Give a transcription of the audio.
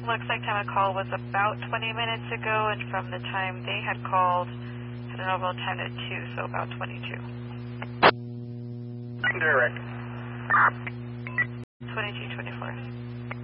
looks like time of call was about 20 minutes ago, and from the time they had called, had an overall time at 2, so about 22. Direct. 22:24.